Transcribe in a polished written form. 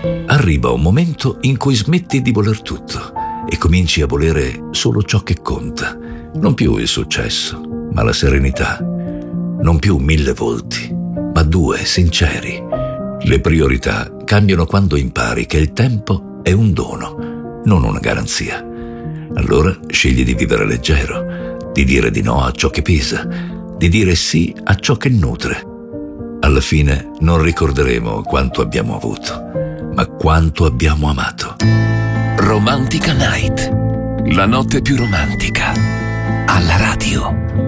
Arriva un momento in cui smetti di voler tutto e cominci a volere solo ciò che conta. Non più il successo, ma la serenità. Non più 1000 volti, ma 2 sinceri. Le priorità cambiano quando impari che il tempo è un dono, non una garanzia. Allora scegli di vivere leggero, di dire di no a ciò che pesa, di dire sì a ciò che nutre. Alla fine non ricorderemo quanto abbiamo avuto, ma quanto abbiamo amato. Romantica Night, la notte più romantica, alla radio.